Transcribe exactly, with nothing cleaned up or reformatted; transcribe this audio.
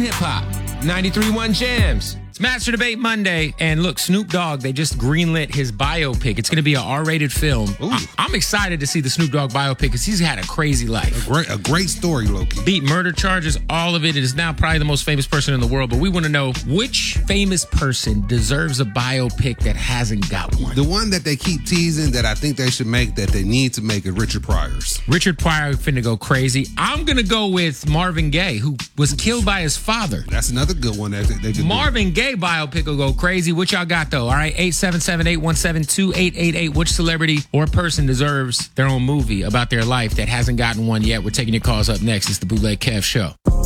Hip Hop, ninety-three point one Jams. It's Master Debate Monday, and look, Snoop Dogg, they just greenlit his biopic. It's going to be an R-rated film. I- I'm excited to see the Snoop Dogg biopic because he's had a crazy life. A great, a great story, Loki. Beat murder charges, all of it. It is now probably the most famous person in the world, but we want to know which famous person deserves a biopic that hasn't got one. The one that they keep teasing that I think they should make, that they need to make, is Richard Pryor's. Richard Pryor finna go crazy. I'm going to go with Marvin Gaye, who was killed by his father. That's another good one that they, they could Marvin do. Gaye biopic will go crazy. What y'all got, though? All right, eight seven seven, eight one seven, two eight eight eight. Which celebrity or person deserves their own movie about their life that hasn't gotten one yet? We're taking your calls up next. It's the Bootleg Kev Show.